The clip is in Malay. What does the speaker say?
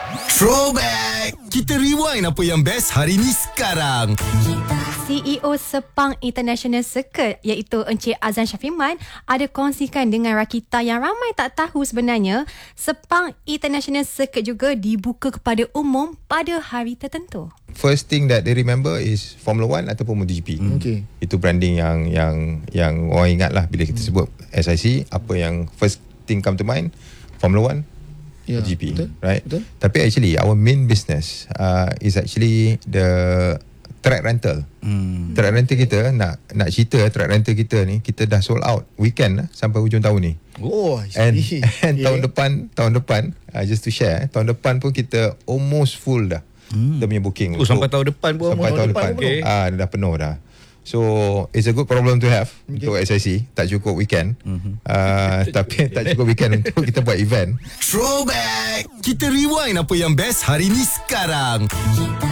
Throwback! Kita rewind apa yang best hari ni sekarang. CEO Sepang International Circuit iaitu Encik Azan Syafiman ada kongsikan dengan Rakita yang ramai tak tahu sebenarnya Sepang International Circuit juga dibuka kepada umum pada hari tertentu. First thing that they remember is Formula 1 ataupun MotoGP. Okay. Itu branding yang orang ingat lah bila kita sebut SIC. Apa yang first thing come to mind? Formula 1, Yeah, MotoGP, betul, right? betul. Tapi actually our main business is actually the track rental. Track rental kita nak cerita track rental kita ni kita dah sold out weekend sampai hujung tahun ni. Oh, And tahun depan just to share, tahun depan pun kita almost full dah. Kita punya booking. Sampai tahun depan pun. Sampai tahun depan. Okay. Dah penuh dah. So it's a good problem to have untuk SIC. Tak cukup weekend. Tapi tak cukup weekend untuk kita buat event. Throwback! Kita rewind apa yang best hari ni sekarang.